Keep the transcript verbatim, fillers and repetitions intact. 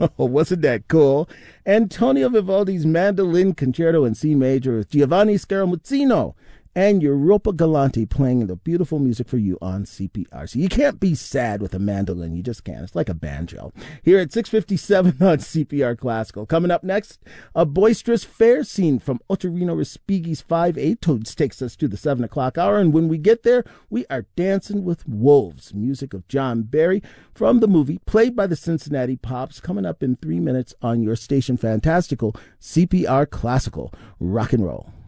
Oh, wasn't that cool? Antonio Vivaldi's Mandolin Concerto in C Major with Giovanni Scaramuzzino and Europa Galante playing the beautiful music for you on C P R C. You can't be sad with a mandolin. You just can't. It's like a banjo. Here at six fifty-seven on C P R Classical. Coming up next, a boisterous fair scene from Ottorino Respighi's Five Eight Toads takes us to the seven o'clock hour. And when we get there, we are dancing with wolves. Music of John Barry from the movie, played by the Cincinnati Pops, coming up in three minutes on your station Fantastical, C P R Classical. Rock and roll.